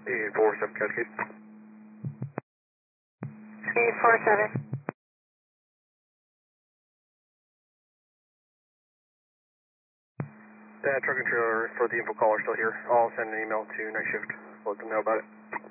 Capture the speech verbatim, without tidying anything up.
eight four seven Cascade. eight four seven. That truck and trailer for the info call are still here. I'll send an email to night shift. Let them know about it.